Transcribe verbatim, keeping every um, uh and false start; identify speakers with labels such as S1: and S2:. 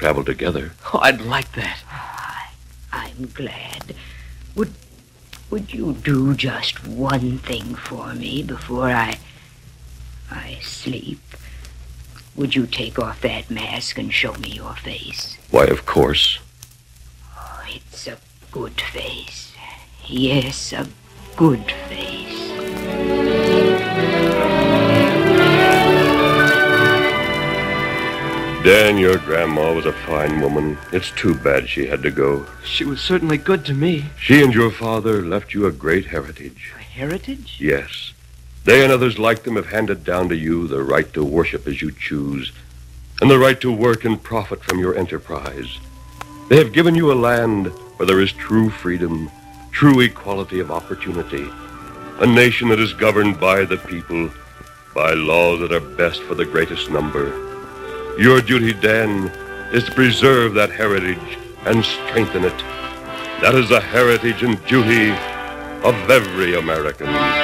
S1: travel together.
S2: Oh, I'd like that.
S3: I, I'm glad. Would, would you do just one thing for me before I, I sleep? Would you take off that mask and show me your face?
S1: Why, of course.
S3: Oh, it's a good face. Yes, a good face.
S1: Dan, your grandma was a fine woman. It's too bad she had to go.
S2: She was certainly good to me.
S1: She and your father left you a great heritage.
S2: A heritage?
S1: Yes. They and others like them have handed down to you the right to worship as you choose, and the right to work and profit from your enterprise. They have given you a land where there is true freedom, true equality of opportunity, a nation that is governed by the people, by laws that are best for the greatest number. Your duty, Dan, is to preserve that heritage and strengthen it. That is the heritage and duty of every American.